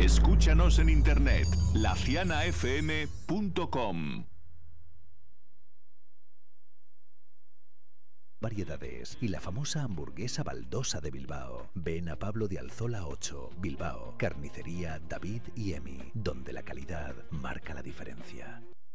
Escúchanos en internet, lacianafm.com. Variedades y la famosa hamburguesa baldosa de Bilbao. Ven a Pablo de Alzola 8, Bilbao. Carnicería David y Emi, donde la calidad marca la diferencia.